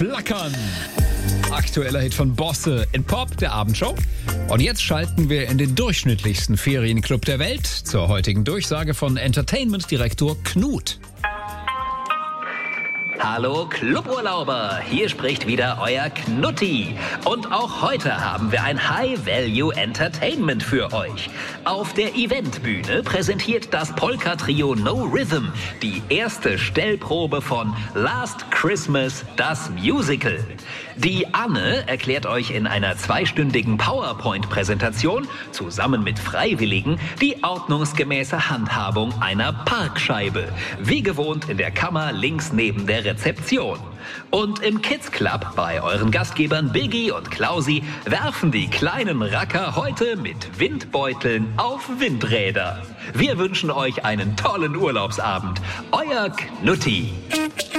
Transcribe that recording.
Flackern. Aktueller Hit von Bosse in Pop, der Abendshow. Und jetzt schalten wir in den durchschnittlichsten Ferienclub der Welt zur heutigen Durchsage von Entertainment-Direktor Knut. Hallo Cluburlauber, hier spricht wieder euer Knutti. Und auch heute haben wir ein High-Value-Entertainment für euch. Auf der Eventbühne präsentiert das Polka-Trio No Rhythm die erste Stellprobe von Last Christmas, das Musical. Die Anne erklärt euch in einer 2-stündigen PowerPoint-Präsentation zusammen mit Freiwilligen die ordnungsgemäße Handhabung einer Parkscheibe. Wie gewohnt in der Kammer links neben der Rezeption. Und im Kids Club bei euren Gastgebern Biggie und Klausi werfen die kleinen Racker heute mit Windbeuteln auf Windräder. Wir wünschen euch einen tollen Urlaubsabend. Euer Knutti.